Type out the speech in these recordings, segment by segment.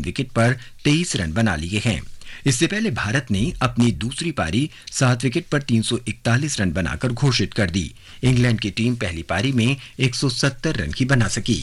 Wicket पर 23 run बना लिए हैं। इससे पहले भारत ने अपनी दूसरी पारी 7 विकेट पर 341 रन बनाकर घोषित कर दी। इंग्लैंड की टीम पहली पारी में 170 रन की बना सकी।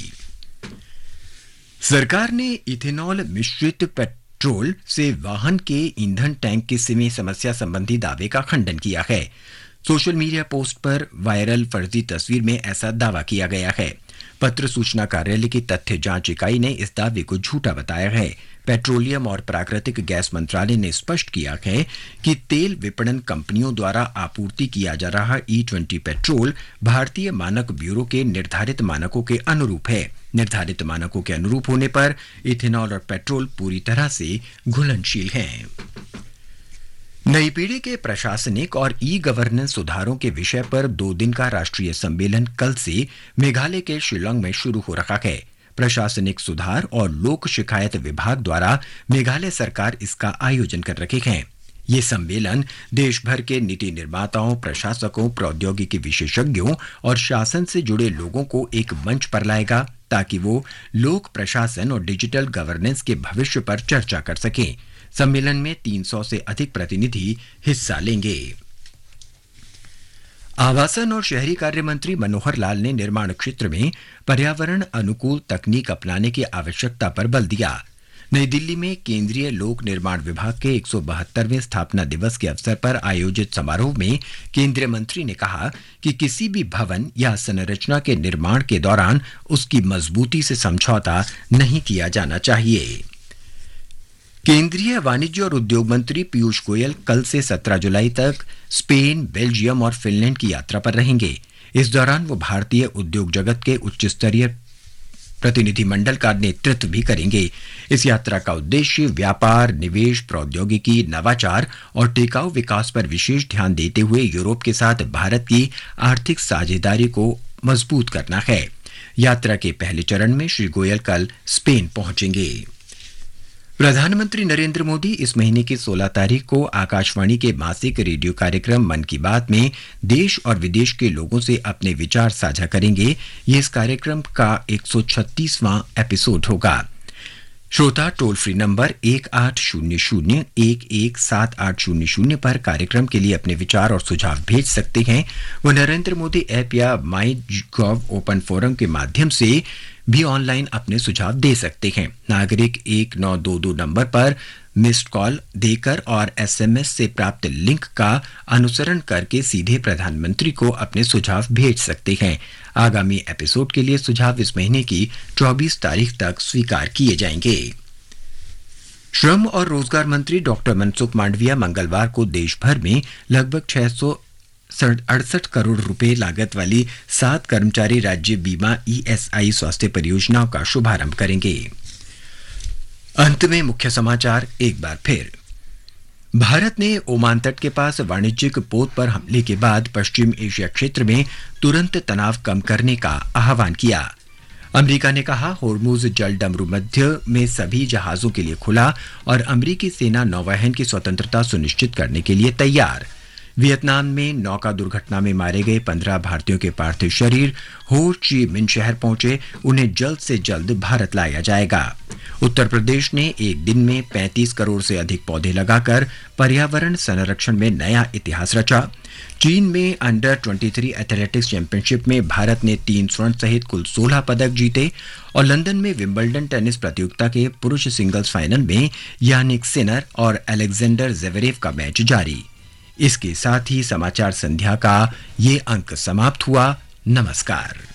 सरकार ने इथेनॉल मिश्रित पेट्रोल से वाहन के ईंधन टैंक की में समस्या संबंधी दावे का खंडन किया है। सोशल मीडिया पोस्ट पर वायरल फर्जी तस्वीर में ऐसा दावा किया गया है। पत्र सूचना कार्यालय की तथ्य जांच इकाई ने इस दावे को झूठा बताया है। पेट्रोलियम और प्राकृतिक गैस मंत्रालय ने स्पष्ट किया है कि तेल विपणन कंपनियों द्वारा आपूर्ति किया जा रहा E20 पेट्रोल भारतीय मानक ब्यूरो के निर्धारित मानकों के अनुरूप है। निर्धारित मानकों के अनुरूप होने पर इथेनॉल और पेट्रोल पूरी तरह से घुलनशील हैं। नई पीढ़ी के प्रशासनिक और ई गवर्नेंस सुधारों के विषय पर 2 दिन का राष्ट्रीय सम्मेलन कल से मेघालय के शिलांग में शुरू हो रहा है। प्रशासनिक सुधार और लोक शिकायत विभाग द्वारा मेघालय सरकार इसका आयोजन कर रही है। ये सम्मेलन देश भर के नीति निर्माताओं, प्रशासकों, प्रौद्योगिकी विशेषज्ञों और शासन से जुड़े लोगों को एक मंच पर लाएगा ताकि वो लोक प्रशासन और डिजिटल गवर्नेंस के भविष्य पर चर्चा कर सकें। सम्मेलन में 300 से अधिक प्रतिनिधि हिस्सा लेंगे। आवासन और शहरी कार्य मंत्री मनोहर लाल ने निर्माण क्षेत्र में पर्यावरण अनुकूल तकनीक अपनाने की आवश्यकता पर बल दिया। नई दिल्ली में केंद्रीय लोक निर्माण विभाग के 172वें स्थापना दिवस के अवसर पर आयोजित समारोह में केंद्रीय मंत्री ने कहा कि किसी भी भवन या संरचना के निर्माण के दौरान उसकी मजबूती से समझौता नहीं किया जाना चाहिए। केंद्रीय वाणिज्य और उद्योग मंत्री पीयूष गोयल कल से 17 जुलाई तक स्पेन, बेल्जियम और फिनलैंड की यात्रा पर रहेंगे। इस दौरान वो भारतीय उद्योग जगत के उच्च स्तरीय प्रतिनिधिमंडल का नेतृत्व भी करेंगे। इस यात्रा का उद्देश्य व्यापार, निवेश, प्रौद्योगिकी, नवाचार और टिकाऊ विकास पर विशेष ध्यान देते हुए यूरोप के साथ भारत की आर्थिक साझेदारी को मजबूत करना है। यात्रा के पहले चरण में श्री गोयल कल स्पेन पहुंचेंगे। प्रधानमंत्री नरेंद्र मोदी इस महीने की 16 तारीख को आकाशवाणी के मासिक रेडियो कार्यक्रम मन की बात में देश और विदेश के लोगों से अपने विचार साझा करेंगे। ये इस कार्यक्रम का 136वां एपिसोड होगा। श्रोता टोल फ्री नंबर 1800-117800 पर कार्यक्रम के लिए अपने विचार और सुझाव भेज सकते हैं। वो नरेंद्र मोदी ऐप या माईगॉव ओपन फोरम के माध्यम से भी ऑनलाइन अपने सुझाव दे सकते हैं। नागरिक 1922 नंबर पर मिस्ड कॉल देकर और SMS से प्राप्त लिंक का अनुसरण करके सीधे प्रधानमंत्री को अपने सुझाव भेज सकते हैं। आगामी एपिसोड के लिए सुझाव इस महीने की 24 तारीख तक स्वीकार किए जाएंगे। श्रम और रोजगार मंत्री डॉक्टर मनसुख मांडविया मंगलवार को देश भर में लगभग 668 करोड़ रुपए लागत वाली 7 कर्मचारी राज्य बीमा ESI स्वास्थ्य परियोजनाओं का शुभारंभ करेंगे। अंत में मुख्य समाचार एक बार फिर। भारत ने ओमान तट के पास वाणिज्यिक पोत पर हमले के बाद पश्चिम एशिया क्षेत्र में तुरंत तनाव कम करने का आह्वान किया। अमेरिका ने कहा होर्मुज जल डमरू मध्य में सभी जहाजों के लिए खुला और अमेरिकी सेना नौवहन की स्वतंत्रता सुनिश्चित करने के लिए तैयार। वियतनाम में नौका दुर्घटना में मारे गए 15 भारतीयों के पार्थिव शरीर हो ची मिन शहर पहुंचे। उन्हें जल्द से जल्द भारत लाया जाएगा। उत्तर प्रदेश ने एक दिन में 35 करोड़ से अधिक पौधे लगाकर पर्यावरण संरक्षण में नया इतिहास रचा। चीन में अंडर 23 एथलेटिक्स चैंपियनशिप में भारत ने 3 स्वर्ण सहित कुल 16 पदक जीते। और लंदन में विंबलडन टेनिस प्रतियोगिता के पुरुष सिंगल्स फाइनल में यानिक सिनर और अलेक्जेंडर ज़वेरेव का मैच जारी। इसके साथ ही समाचार संध्या का ये अंक समाप्त हुआ। नमस्कार।